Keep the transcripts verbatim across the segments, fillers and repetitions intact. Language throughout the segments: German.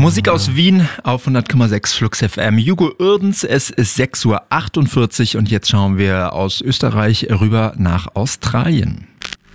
Musik aus Wien auf hundert Komma sechs Flux F M. Hugo Irdens, es ist sechs Uhr achtundvierzig und jetzt schauen wir aus Österreich rüber nach Australien.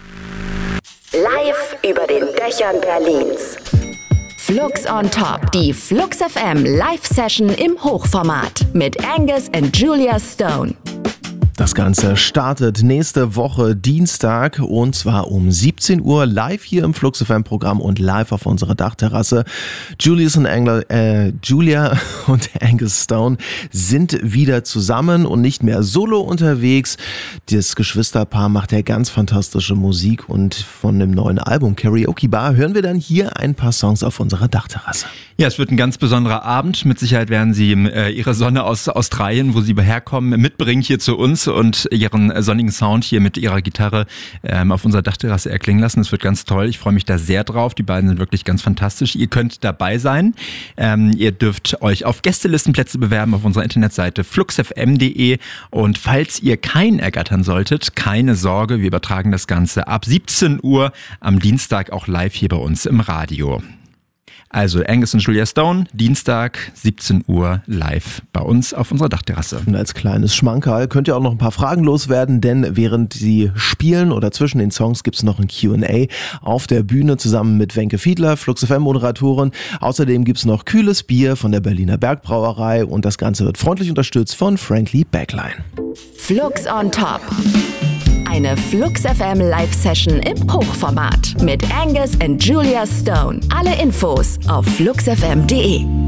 Live über den Dächern Berlins. Flux on Top, die Flux F M Live-Session im Hochformat mit Angus und Julia Stone. Das Ganze startet nächste Woche Dienstag und zwar um siebzehn Uhr live hier im Flux F M Programm und live auf unserer Dachterrasse. Julius und Angler, äh, Julia und Angus Stone sind wieder zusammen und nicht mehr solo unterwegs. Das Geschwisterpaar macht ja ganz fantastische Musik und von dem neuen Album Karaoke Bar hören wir dann hier ein paar Songs auf unserer Dachterrasse. Ja, es wird ein ganz besonderer Abend. Mit Sicherheit werden Sie äh, Ihre Sonne aus Australien, wo Sie herkommen, mitbringen hier zu uns und ihren sonnigen Sound hier mit ihrer Gitarre ähm, auf unserer Dachterrasse erklingen lassen. Das wird ganz toll. Ich freue mich da sehr drauf. Die beiden sind wirklich ganz fantastisch. Ihr könnt dabei sein. Ähm, ihr dürft euch auf Gästelistenplätze bewerben auf unserer Internetseite flux f m punkt d e und falls ihr keinen ergattern solltet, keine Sorge, wir übertragen das Ganze ab siebzehn Uhr am Dienstag auch live hier bei uns im Radio. Also Angus und Julia Stone, Dienstag, siebzehn Uhr live bei uns auf unserer Dachterrasse. Und als kleines Schmankerl könnt ihr auch noch ein paar Fragen loswerden, denn während sie spielen oder zwischen den Songs gibt es noch ein Q und A auf der Bühne zusammen mit Wenke Fiedler, Flux F M-Moderatorin. Außerdem gibt es noch kühles Bier von der Berliner Bergbrauerei und das Ganze wird freundlich unterstützt von Frankly Backline. Flux on Top. Eine Flux F M Live-Session im Hochformat mit Angus und Julia Stone. Alle Infos auf flux f m punkt d e.